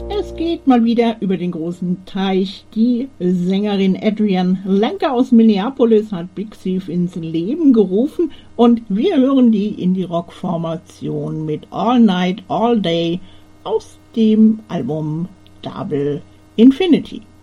Es geht mal wieder über den großen Teich. Die Sängerin Adrienne Lenker aus Minneapolis hat Big Thief ins Leben gerufen und wir hören die Indie-Rock-Formation mit All Night, All Day aus dem Album Double Infinity.